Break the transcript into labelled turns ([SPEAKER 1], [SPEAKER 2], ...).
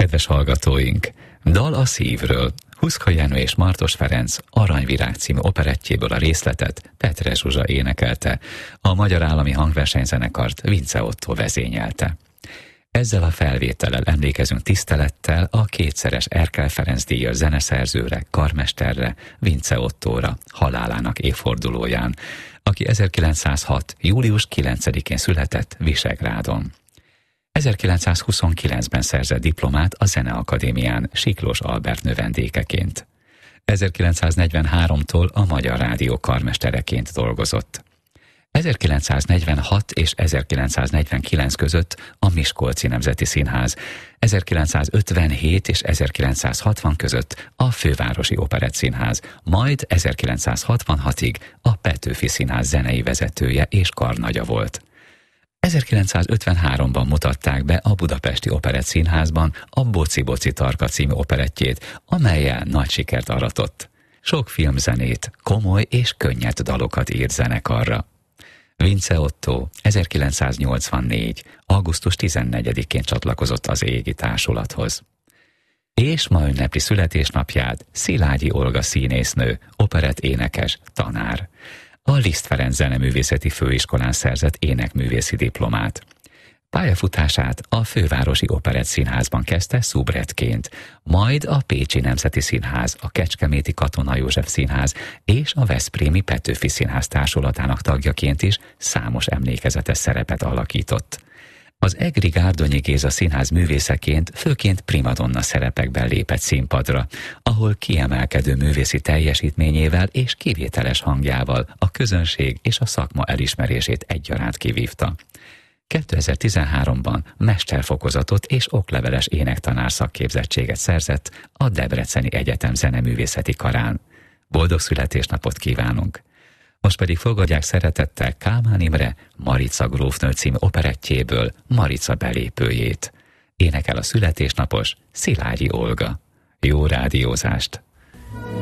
[SPEAKER 1] Kedves hallgatóink, dal a szívről. Huszka Jenő és Martos Ferenc Aranyvirág című operettjéből a részletet Petre Zsuzsa énekelte, a Magyar Állami Hangversenyzenekart Vince Ottó vezényelte. Ezzel a felvétellel emlékezünk tisztelettel a kétszeres Erkel Ferenc díjas zeneszerzőre, karmesterre, Vince Ottóra, halálának évfordulóján, aki 1906. július 9-én született Visegrádon. 1929-ben szerzett diplomát a Zeneakadémián Siklós Albert növendékeként. 1943-tól a Magyar Rádió karmestereként dolgozott. 1946 és 1949 között a Miskolci Nemzeti Színház, 1957 és 1960 között a Fővárosi Operettszínház, majd 1966-ig a Petőfi Színház zenei vezetője és karnagya volt. 1953-ban mutatták be a Budapesti Operettszínházban a Boci-Boci Tarka című operettjét, amellyel nagy sikert aratott. Sok filmzenét, komoly és könnyed dalokat írt zenekarra. Vince Ottó 1984. augusztus 14-én csatlakozott az Égi Társulathoz. És ma ünnepli születésnapját Szilágyi Olga színésznő, operett énekes, tanár. A Liszt Ferenc Zeneművészeti Főiskolán szerzett énekművészi diplomát. Pályafutását a Fővárosi Operettszínházban kezdte szubrettként, majd a Pécsi Nemzeti Színház, a Kecskeméti Katona József Színház és a Veszprémi Petőfi Színház társulatának tagjaként is számos emlékezetes szerepet alakított. Az egri Gárdonyi Géza Színház művészeként főként primadonna szerepekben lépett színpadra, ahol kiemelkedő művészi teljesítményével és kivételes hangjával a közönség és a szakma elismerését egyaránt kivívta. 2013-ban mesterfokozatot és okleveles énektanár szakképzettséget szerzett a Debreceni Egyetem Zeneművészeti Karán. Boldog születésnapot kívánunk! Most pedig fogadják szeretettel Kálmán Imre Marica grófnő című operettjéből Marica belépőjét. Énekel a születésnapos Szilágyi Olga. Jó rádiózást!